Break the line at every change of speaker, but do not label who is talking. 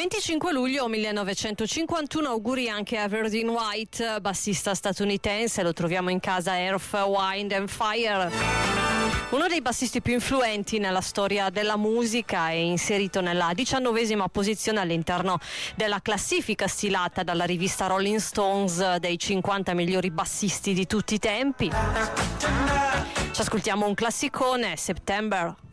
25 luglio 1951, auguri anche a Verdine White, bassista statunitense, lo troviamo in casa Earth, Wind and Fire. Uno dei bassisti più influenti nella storia della musica, è inserito nella 19ª posizione all'interno della classifica stilata dalla rivista Rolling Stones dei 50 migliori bassisti di tutti i tempi. Ci ascoltiamo un classicone, September.